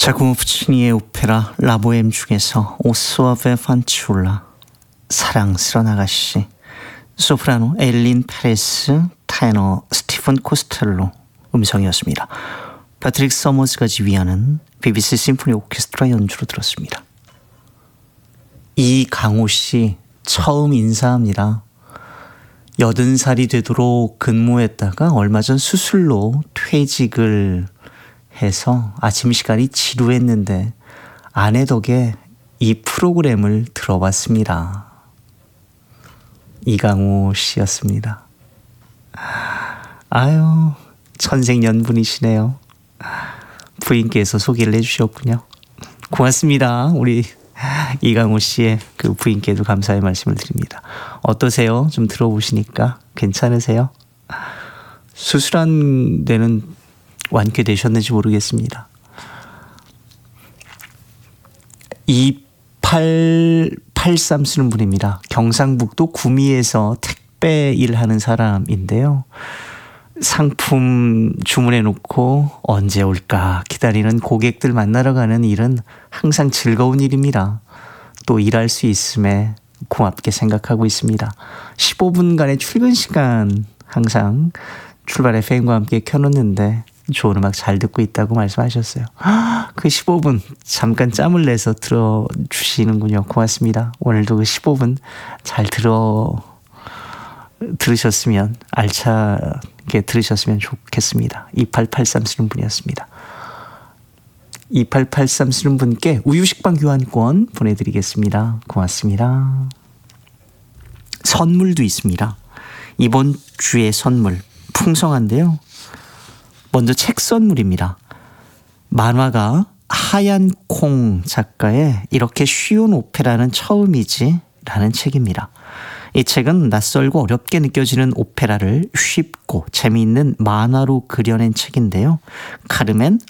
자코모 푸치니의 오페라 라보엠 중에서 오스와베 판치올라 사랑스런 아가씨, 소프라노 엘린 페레스, 테너 스티븐 코스텔로 음성이었습니다. 패트릭 서머즈가 지휘하는 BBC 심포니 오케스트라 연주로 들었습니다. 이강호 씨 처음 인사합니다. 80살이 되도록 근무했다가 얼마 전 수술로 퇴직을 해서 아침 시간이 지루했는데 아내 덕에 이 프로그램을 들어봤습니다. 이강호 씨였습니다. 아유, 천생연분이시네요. 부인께서 소개를 해주셨군요. 고맙습니다. 우리 이강호 씨의 그 부인께도 감사의 말씀을 드립니다. 어떠세요? 좀 들어보시니까 괜찮으세요? 수술한 데는 완쾌되셨는지 모르겠습니다. 2883 쓰는 분입니다. 경상북도 구미에서 택배 일하는 사람인데요. 상품 주문해 놓고 언제 올까 기다리는 고객들 만나러 가는 일은 항상 즐거운 일입니다. 또 일할 수 있음에 고맙게 생각하고 있습니다. 15분간의 출근 시간 항상 출발 FM과 함께 켜놓는데 좋은 음악 잘 듣고 있다고 말씀하셨어요. 그 15분 잠깐 짬을 내서 들어주시는군요. 고맙습니다. 오늘도 그 15분 잘 들으셨으면 알차게 들으셨으면 좋겠습니다. 2883 쓰는 분이었습니다. 2883 쓰는 분께 우유식빵 교환권 보내드리겠습니다. 고맙습니다. 선물도 있습니다. 이번 주의 선물 풍성한데요. 먼저 책 선물입니다. 만화가 하얀 콩 작가의 이렇게 쉬운 오페라는 처음이지 라는 책입니다. 이 책은 낯설고 어렵게 느껴지는 오페라를 쉽고 재미있는 만화로 그려낸 책인데요. 카르멘